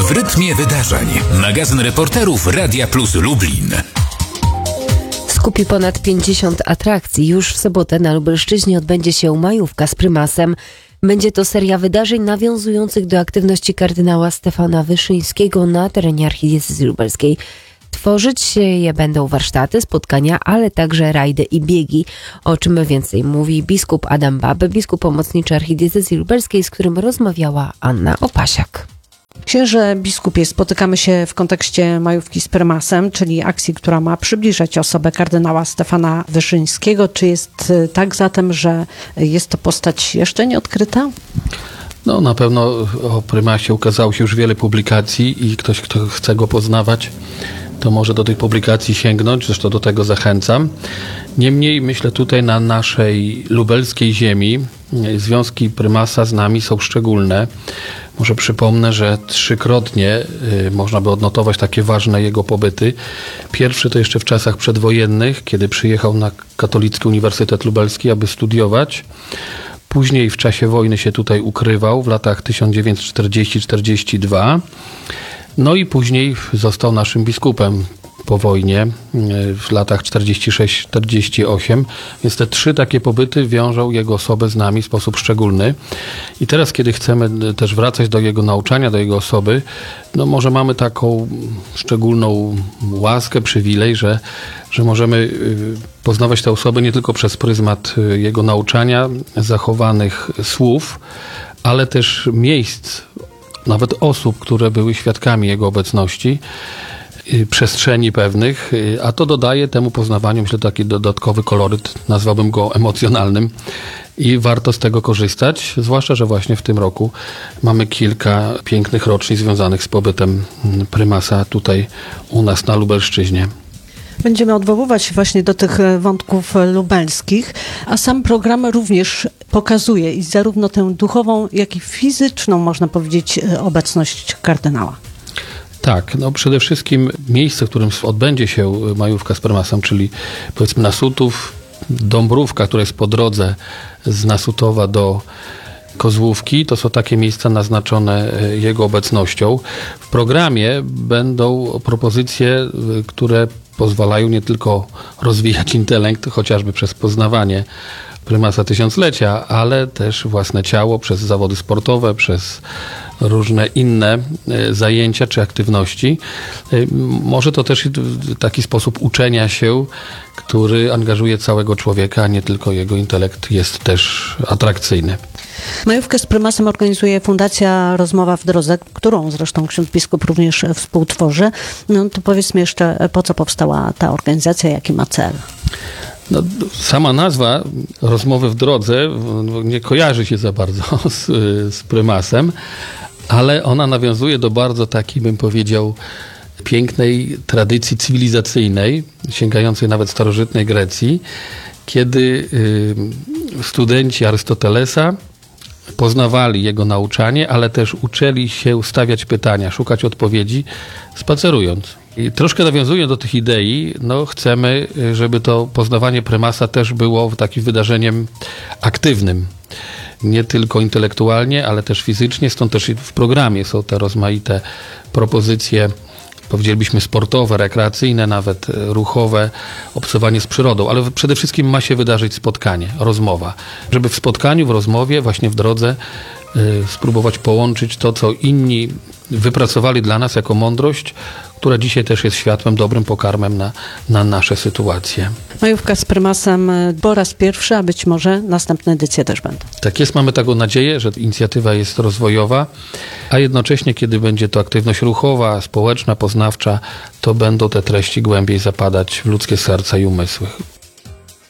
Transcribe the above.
W rytmie wydarzeń. Magazyn reporterów Radia Plus Lublin. Skupi ponad 50 atrakcji. Już w sobotę na Lubelszczyźnie odbędzie się majówka z prymasem. Będzie to seria wydarzeń nawiązujących do aktywności kardynała Stefana Wyszyńskiego na terenie archidiecezji lubelskiej. Tworzyć je będą warsztaty, spotkania, ale także rajdy i biegi. O czym więcej mówi biskup Adam Bab, biskup pomocniczy archidiecezji lubelskiej, z którym rozmawiała Anna Opasiak. Księże biskupie, spotykamy się w kontekście majówki z prymasem, czyli akcji, która ma przybliżać osobę kardynała Stefana Wyszyńskiego. Czy jest tak zatem, że jest to postać jeszcze nieodkryta? No, na pewno o prymasie ukazało się już wiele publikacji i ktoś, kto chce go poznawać, to może do tych publikacji sięgnąć, zresztą do tego zachęcam. Niemniej myślę tutaj na naszej lubelskiej ziemi związki prymasa z nami są szczególne. Może przypomnę, że 3-krotnie można by odnotować takie ważne jego pobyty. Pierwszy to jeszcze w czasach przedwojennych, kiedy przyjechał na Katolicki Uniwersytet Lubelski, aby studiować. Później w czasie wojny się tutaj ukrywał w latach 1940-42. No i później został naszym biskupem po wojnie w latach 46-48, więc te 3 takie pobyty wiążą jego osobę z nami w sposób szczególny. I teraz, kiedy chcemy też wracać do jego nauczania, do jego osoby, no może mamy taką szczególną łaskę, przywilej, że możemy poznawać tę osobę nie tylko przez pryzmat jego nauczania, zachowanych słów, ale też miejsc, nawet osób, które były świadkami jego obecności, przestrzeni pewnych, a to dodaje temu poznawaniu, myślę, taki dodatkowy koloryt, nazwałbym go emocjonalnym i warto z tego korzystać, zwłaszcza, że właśnie w tym roku mamy kilka pięknych rocznic związanych z pobytem prymasa tutaj u nas na Lubelszczyźnie. Będziemy odwoływać się właśnie do tych wątków lubelskich, a sam program również pokazuje i zarówno tę duchową, jak i fizyczną, można powiedzieć, obecność kardynała. Tak, no przede wszystkim miejsce, w którym odbędzie się majówka z prymasem, czyli powiedzmy Nasutów, Dąbrówka, która jest po drodze z Nasutowa do Kozłówki, to są takie miejsca naznaczone jego obecnością. W programie będą propozycje, które pozwalają nie tylko rozwijać intelekt, chociażby przez poznawanie prymasa tysiąclecia, ale też własne ciało przez zawody sportowe, przez różne inne zajęcia czy aktywności. Może to też taki sposób uczenia się, który angażuje całego człowieka, a nie tylko jego intelekt jest też atrakcyjny. Majówkę z prymasem organizuje Fundacja Rozmowa w Drodze, którą zresztą ksiądz biskup również współtworzy. No to powiedzmy jeszcze, po co powstała ta organizacja, jaki ma cel? No, sama nazwa Rozmowy w Drodze nie kojarzy się za bardzo z prymasem, ale ona nawiązuje do bardzo takiej, bym powiedział, pięknej tradycji cywilizacyjnej, sięgającej nawet starożytnej Grecji, kiedy studenci Arystotelesa poznawali jego nauczanie, ale też uczyli się stawiać pytania, szukać odpowiedzi, spacerując. I troszkę nawiązując do tych idei, no chcemy, żeby to poznawanie prymasa też było takim wydarzeniem aktywnym. Nie tylko intelektualnie, ale też fizycznie, stąd też w programie są te rozmaite propozycje, powiedzielibyśmy sportowe, rekreacyjne, nawet ruchowe, obcowanie z przyrodą, ale przede wszystkim ma się wydarzyć spotkanie, rozmowa. Żeby w spotkaniu, w rozmowie, właśnie w drodze spróbować połączyć to, co inni wypracowali dla nas jako mądrość, która dzisiaj też jest światłem, dobrym pokarmem na nasze sytuacje. Majówka z prymasem po raz pierwszy, a być może następne edycje też będą. Tak jest, mamy taką nadzieję, że inicjatywa jest rozwojowa, a jednocześnie, kiedy będzie to aktywność ruchowa, społeczna, poznawcza, to będą te treści głębiej zapadać w ludzkie serca i umysły.